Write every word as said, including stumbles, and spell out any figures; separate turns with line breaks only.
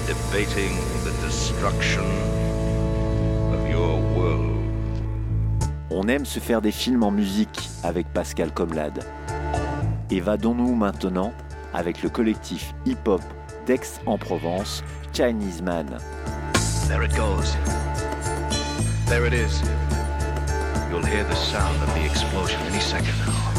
debating the destruction of your world.
On aime se faire des films en musique avec Pascal Comlade. Évadons-nous maintenant avec le collectif hip-hop d'Aix-en-Provence, Chinese Man.
There it goes. There it is. You'll hear the sound of the explosion any second now.